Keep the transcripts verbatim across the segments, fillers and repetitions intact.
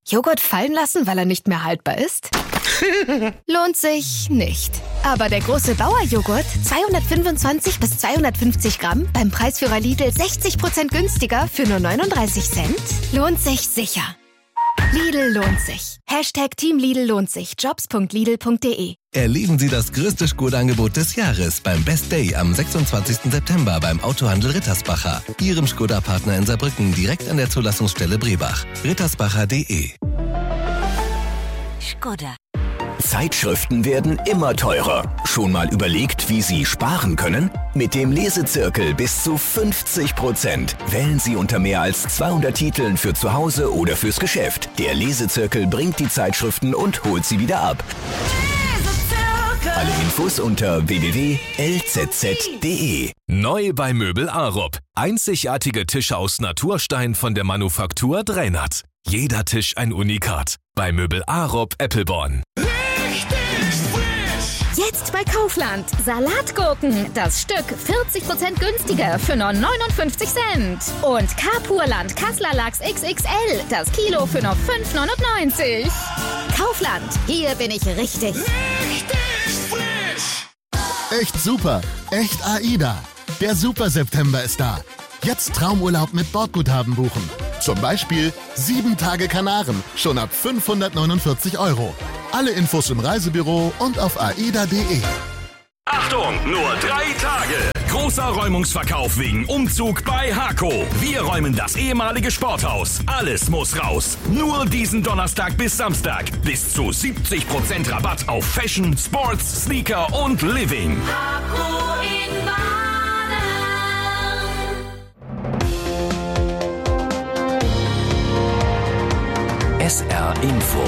Joghurt fallen lassen, weil er nicht mehr haltbar ist? Lohnt sich nicht. Aber der große Bauer-Joghurt, zweihundertfünfundzwanzig bis zweihundertfünfzig Gramm, beim Preisführer Lidl sechzig Prozent günstiger für nur neununddreißig Cent, lohnt sich sicher. Lidl lohnt sich. Hashtag Team Lidl lohnt sich. Jobs punkt lidl punkt de. Erleben Sie das größte Skoda-Angebot des Jahres beim Best Day am sechsundzwanzigsten September beim Autohandel Rittersbacher. Ihrem Skoda-Partner in Saarbrücken direkt an der Zulassungsstelle Brebach. rittersbacher punkt de. Skoda. Zeitschriften werden immer teurer. Schon mal überlegt, wie Sie sparen können? Mit dem Lesezirkel bis zu fünfzig Prozent. Wählen Sie unter mehr als zweihundert Titeln für zu Hause oder fürs Geschäft. Der Lesezirkel bringt die Zeitschriften und holt sie wieder ab. Alle Infos unter w w w punkt l z z punkt de. Neu bei Möbel Arup. Einzigartige Tische aus Naturstein von der Manufaktur Draenert. Jeder Tisch ein Unikat. Bei Möbel Arup Eppelborn. Jetzt bei Kaufland. Salatgurken. Das Stück vierzig Prozent günstiger für nur neunundfünfzig Cent. Und Kapurland Kassler Lachs X X L. Das Kilo für nur fünf neunundneunzig. Kaufland. Hier bin ich richtig. Richtig frisch. Echt super. Echt AIDA. Der Super September ist da. Jetzt Traumurlaub mit Bordguthaben buchen. Zum Beispiel sieben Tage Kanaren, schon ab fünfhundertneunundvierzig Euro. Alle Infos im Reisebüro und auf aida punkt de. Achtung, nur drei Tage. Großer Räumungsverkauf wegen Umzug bei Hako. Wir räumen das ehemalige Sporthaus. Alles muss raus. Nur diesen Donnerstag bis Samstag. Bis zu siebzig Prozent Rabatt auf Fashion, Sports, Sneaker und Living. Hako in Baden. S R Info.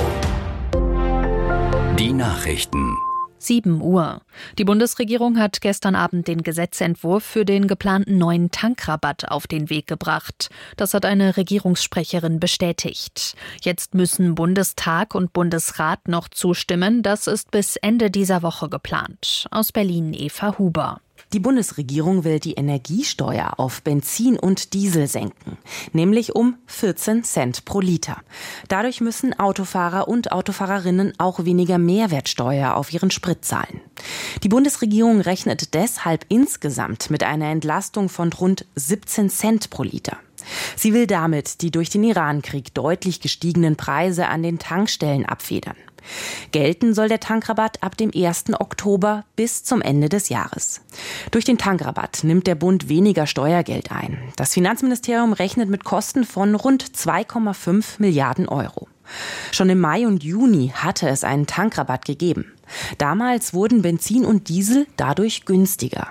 Die Nachrichten. sieben Uhr. Die Bundesregierung hat gestern Abend den Gesetzentwurf für den geplanten neuen Tankrabatt auf den Weg gebracht. Das hat eine Regierungssprecherin bestätigt. Jetzt müssen Bundestag und Bundesrat noch zustimmen. Das ist bis Ende dieser Woche geplant. Aus Berlin Eva Huber. Die Bundesregierung will die Energiesteuer auf Benzin und Diesel senken, nämlich um vierzehn Cent pro Liter. Dadurch müssen Autofahrer und Autofahrerinnen auch weniger Mehrwertsteuer auf ihren Sprit zahlen. Die Bundesregierung rechnet deshalb insgesamt mit einer Entlastung von rund siebzehn Cent pro Liter. Sie will damit die durch den Irankrieg deutlich gestiegenen Preise an den Tankstellen abfedern. Gelten soll der Tankrabatt ab dem ersten Oktober bis zum Ende des Jahres. Durch den Tankrabatt nimmt der Bund weniger Steuergeld ein. Das Finanzministerium rechnet mit Kosten von rund zwei Komma fünf Milliarden Euro. Schon im Mai und Juni hatte es einen Tankrabatt gegeben. Damals wurden Benzin und Diesel dadurch günstiger.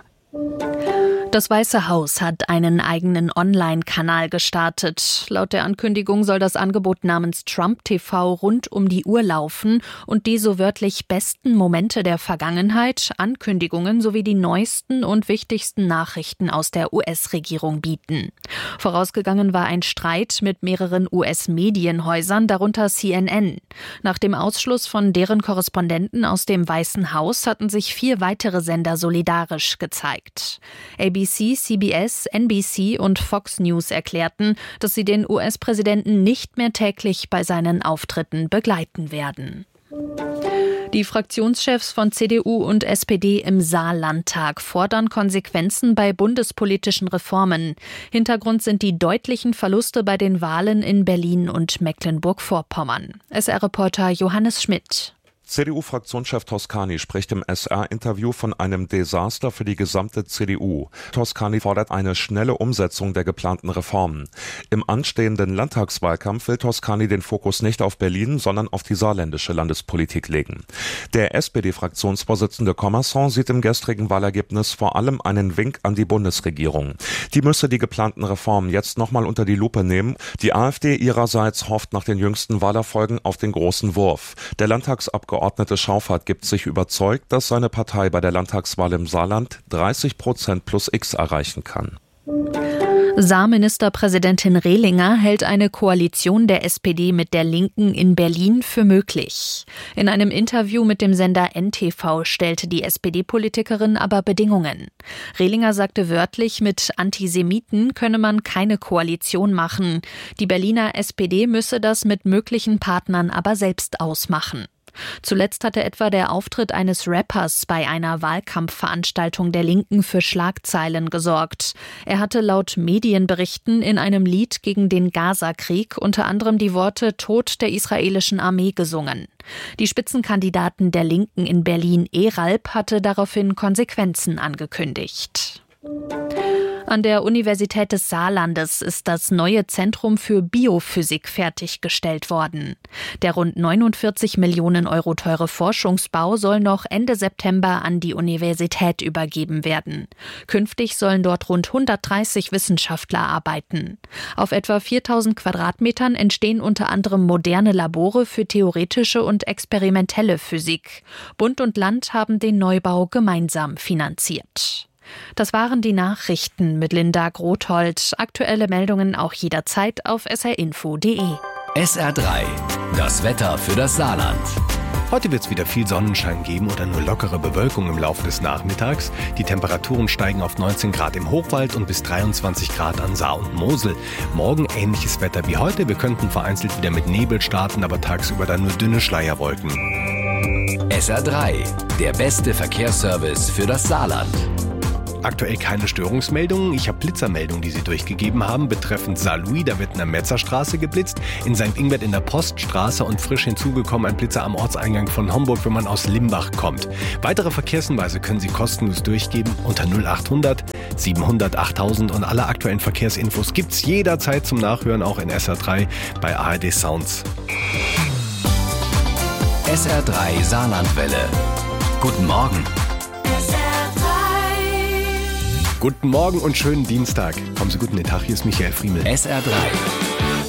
Das Weiße Haus hat einen eigenen Online-Kanal gestartet. Laut der Ankündigung soll das Angebot namens Trump T V rund um die Uhr laufen und die so wörtlich besten Momente der Vergangenheit, Ankündigungen sowie die neuesten und wichtigsten Nachrichten aus der U S-Regierung bieten. Vorausgegangen war ein Streit mit mehreren U S-Medienhäusern, darunter C N N. Nach dem Ausschluss von deren Korrespondenten aus dem Weißen Haus hatten sich vier weitere Sender solidarisch gezeigt. A B C, C B S, N B C und Fox News erklärten, dass sie den U S-Präsidenten nicht mehr täglich bei seinen Auftritten begleiten werden. Die Fraktionschefs von C D U und S P D im Saarlandtag fordern Konsequenzen bei bundespolitischen Reformen. Hintergrund sind die deutlichen Verluste bei den Wahlen in Berlin und Mecklenburg-Vorpommern. S R-Reporter Johannes Schmidt. C D U-Fraktionschef Toscani spricht im S R-Interview von einem Desaster für die gesamte C D U. Toscani fordert eine schnelle Umsetzung der geplanten Reformen. Im anstehenden Landtagswahlkampf will Toscani den Fokus nicht auf Berlin, sondern auf die saarländische Landespolitik legen. Der S P D-Fraktionsvorsitzende Commerson sieht im gestrigen Wahlergebnis vor allem einen Wink an die Bundesregierung. Die müsse die geplanten Reformen jetzt nochmal unter die Lupe nehmen. Die AfD ihrerseits hofft nach den jüngsten Wahlerfolgen auf den großen Wurf. Der Landtagsabgeordnete Abgeordnete Schauffert gibt sich überzeugt, dass seine Partei bei der Landtagswahl im Saarland dreißig Prozent plus X erreichen kann. Saarministerpräsidentin Rehlinger hält eine Koalition der S P D mit der Linken in Berlin für möglich. In einem Interview mit dem Sender N T V stellte die S P D-Politikerin aber Bedingungen. Rehlinger sagte wörtlich, mit Antisemiten könne man keine Koalition machen. Die Berliner S P D müsse das mit möglichen Partnern aber selbst ausmachen. Zuletzt hatte etwa der Auftritt eines Rappers bei einer Wahlkampfveranstaltung der Linken für Schlagzeilen gesorgt. Er hatte laut Medienberichten in einem Lied gegen den Gaza-Krieg unter anderem die Worte „Tod der israelischen Armee" gesungen. Die Spitzenkandidaten der Linken in Berlin, Eralb, hatte daraufhin Konsequenzen angekündigt. An der Universität des Saarlandes ist das neue Zentrum für Biophysik fertiggestellt worden. Der rund neunundvierzig Millionen Euro teure Forschungsbau soll noch Ende September an die Universität übergeben werden. Künftig sollen dort rund hundertdreißig Wissenschaftler arbeiten. Auf etwa viertausend Quadratmetern entstehen unter anderem moderne Labore für theoretische und experimentelle Physik. Bund und Land haben den Neubau gemeinsam finanziert. Das waren die Nachrichten mit Linda Grothold. Aktuelle Meldungen auch jederzeit auf s r info punkt d e. S R drei, das Wetter für das Saarland. Heute wird es wieder viel Sonnenschein geben oder nur lockere Bewölkung im Laufe des Nachmittags. Die Temperaturen steigen auf neunzehn Grad im Hochwald und bis dreiundzwanzig Grad an Saar und Mosel. Morgen ähnliches Wetter wie heute. Wir könnten vereinzelt wieder mit Nebel starten, aber tagsüber dann nur dünne Schleierwolken. S R drei, der beste Verkehrsservice für das Saarland. Aktuell keine Störungsmeldungen. Ich habe Blitzermeldungen, die Sie durchgegeben haben, betreffend Saarlouis. Da wird in der Metzerstraße geblitzt, in Sankt Ingbert in der Poststraße und frisch hinzugekommen ein Blitzer am Ortseingang von Homburg, wenn man aus Limbach kommt. Weitere Verkehrshinweise können Sie kostenlos durchgeben unter null achthundert siebenhundert achttausend und alle aktuellen Verkehrsinfos gibt's jederzeit zum Nachhören, auch in S R drei bei A R D Sounds. S R drei Saarlandwelle. Guten Morgen. Guten Morgen und schönen Dienstag. Kommen Sie gut in den Tag, hier ist Michael Friemel. S R drei.